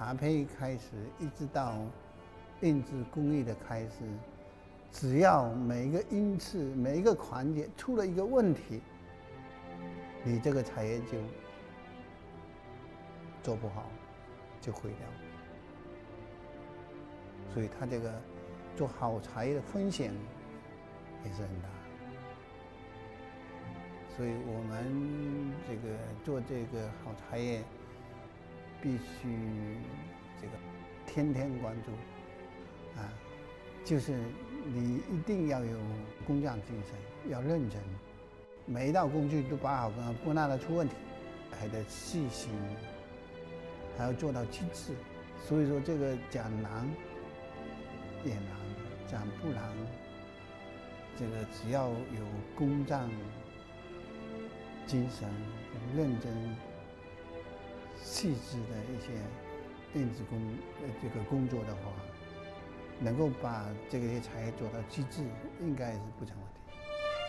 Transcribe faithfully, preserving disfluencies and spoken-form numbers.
茶胚开始，一直到印制工艺的开始，只要每一个音次、每一个环节出了一个问题，你这个茶叶就做不好，就毁掉。所以它这个做好茶叶的风险也是很大。所以我们这个做这个好茶叶，必须这个天天关注，啊，就是你一定要有工匠精神，要认真，每一道工序都把好，不让它出问题，还得细心，还要做到极致。所以说这个讲难也难，讲不难，这个只要有工匠精神、认真、细致的一些印制工呃这个工作的话，能够把这个茶叶做到极致，应该是不成问题。